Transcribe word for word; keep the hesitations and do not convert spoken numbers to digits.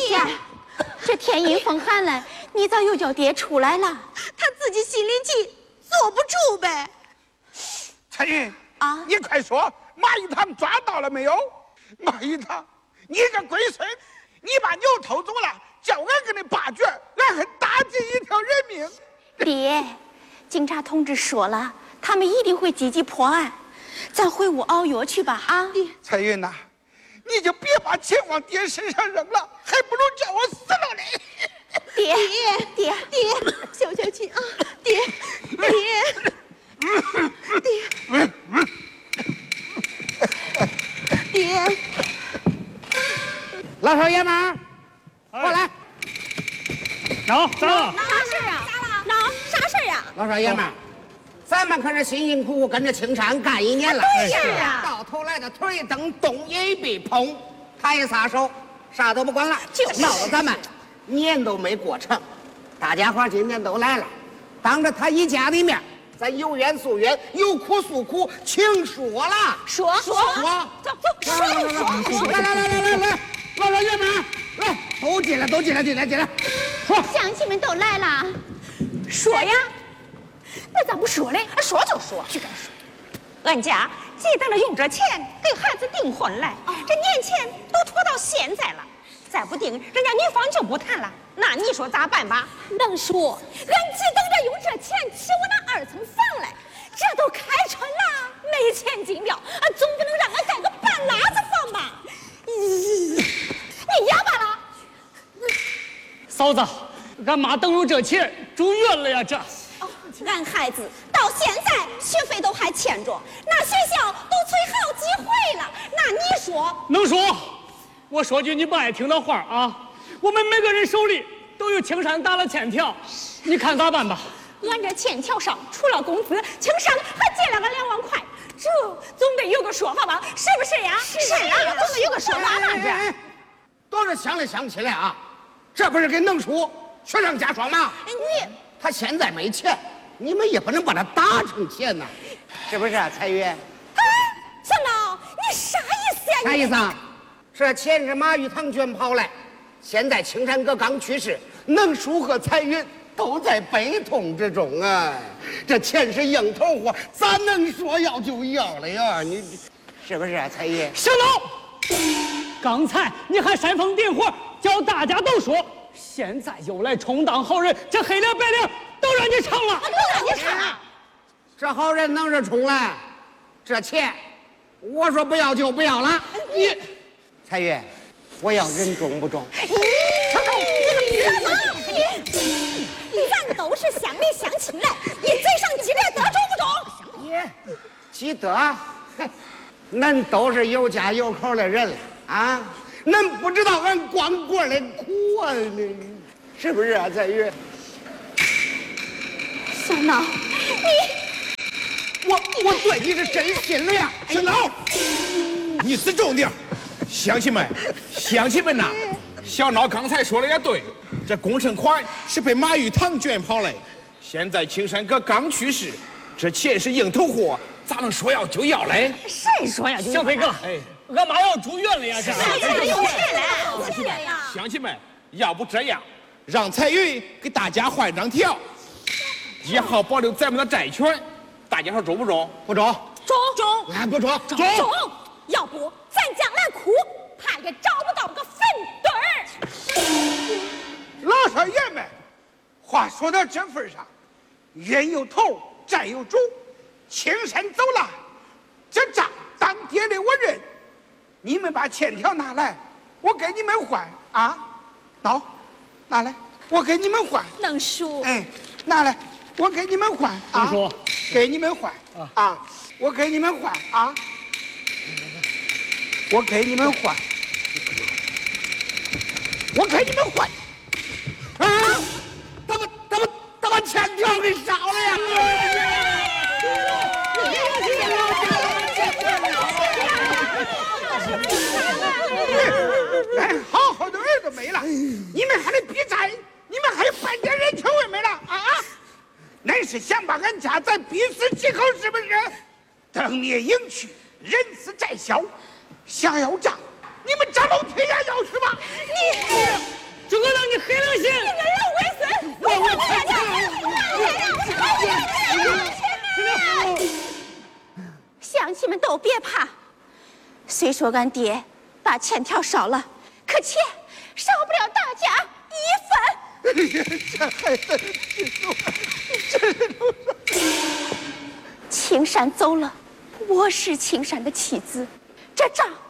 下，这天阴风寒了，你咋又叫爹出来了？ 他自己心里急，坐不住呗。 彩云啊， 你快说，马玉堂抓到了没有？马玉堂，你个龟孙，你把牛偷走了，叫俺给你拔卷，俺还搭进一条人命。 爹，警察同志说了，他们一定会积极破案，咱回屋熬药去吧。啊，爹， 彩云呐、啊，你就别把钱往爹身上扔了，还不如叫我死了嘞。 爹， 爹，爹，爹，消消气啊，爹，爹，爹，爹， 老少爷们，过来。 喏，咋了？ 啥事儿啊？咋了？喏，啥事儿啊？ 老少爷们，咱们可是辛辛苦苦跟着青山干一年了， 对呀， 到头来的腿一蹬，动也一闭，砰，他一撒手，啥都不管了，就闹得咱们年都没过成。大家伙今天都来了，当着他一家的面，咱有冤诉冤，有苦诉苦，请说了。 说说说， 走走，说说说， 来来来来来来，老少爷们，来，都进来，都进来，进来进来，说。 乡亲们都来了， 说呀，那咋不说嘞？说就说，就该说。俺家急得了用这钱给孩子订婚来，这年钱都拖到现在了，再不定，人家女方就不谈了。那你说咋办吧？ 能说，俺急等着用这钱起我那二层房来，这都开春了，没钱进庙，俺总不能让俺盖个半拉子房吧？咦，你哑巴了？ 嫂子，俺妈等着这钱住院了呀，这。 哦，俺孩子到现在学费都还欠着，那学校都催好几回了，那你说？ 能说？我说句你不爱听的话啊，我们每个人手里都有青山打了欠条，你看咋办吧？ 俺这欠条上除了工资，青山还借了俺两万块，这总得有个说法吧？是不是呀？ 是呀，总得有个说法吧？这都是想来想去来啊，这不是给弄出雪上加霜吗？ 你他现在没钱，你们也不能把他打成钱呐，是不是啊，彩云？ 哎，小闹，你啥意思呀？ 啥意思啊？这钱是马玉堂卷跑来，现在青山哥刚去世，能叔和彩云都在悲痛之中啊。这钱是硬头货，咋能说要就要了呀？你是不是啊，彩云？ 小脑，刚才你还煽风点火，叫大家都说，现在又来充当好人，这黑脸白脸都让你成了， 都让你成了。 这好人能是充来？这钱，我说不要就不要了。你，彩云，我要人中不中？ 咱都是乡里乡亲来，你嘴上积累德中不中？ 耶，积德，嘿，恁都是有家有口的人了啊，恁不知道俺光棍的苦啊，你是不是啊，彩云？ 小闹，你我我对你是真心的呀， 小脑，你死重点。乡亲们，乡亲们呐，小脑刚才说的也对，这工程款是被马玉堂卷跑来，现在青山哥刚去世，这钱是硬头货，咋能说要就要嘞？ 谁说呀？ 小飞哥，哎，俺妈要住院了呀，这。 有钱了，有钱呀！ 乡亲们，要不这样，让彩云给大家换张条，也好保留咱们的债权，大家说中不中？ 不中， 中中俺不中， 中中，要不咱将来哭，怕也找不到个坟堆儿。 老少爷们，话说到这份上，冤有头，债有主，青山走了，这账当爹的我认。你们把欠条拿来，我给你们还啊！喏，拿来，我给你们还。 能叔， 哎，拿来，我给你们还啊！ 能说给你们还啊！我给你们还啊！我给你们还，我给你们还啊！他把他把他把欠条给烧了呀！ 哎，好好的儿子没了，你们还得逼债，你们还有半点人情味没了啊！恁是想把俺家再逼死几口是不是？灯灭影去，人死债消，想要账，你们找老天爷要去吧！你。 们都别怕。虽说俺爹把欠条烧了，可且少不了大家一分。 哎呀，这孩子， 青山走了，我是青山的妻子，这账